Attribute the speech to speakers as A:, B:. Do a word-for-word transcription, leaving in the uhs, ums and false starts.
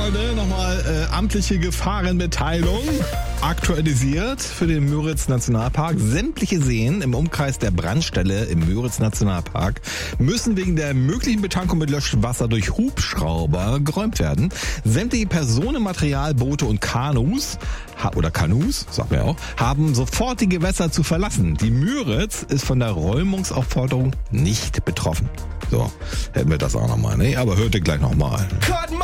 A: Leute, nochmal äh, amtliche Gefahrenmitteilung. Aktualisiert für den Müritz-Nationalpark. Sämtliche Seen im Umkreis der Brandstelle im Müritz-Nationalpark müssen wegen der möglichen Betankung mit Löschwasser durch Hubschrauber geräumt werden. Sämtliche Personenmaterial, Boote und Kanus oder Kanus, sagt man ja auch, haben sofort die Gewässer zu verlassen. Die Müritz ist von der Räumungsaufforderung nicht betroffen. So, hätten wir das auch nochmal, ne? Aber hört ihr gleich nochmal.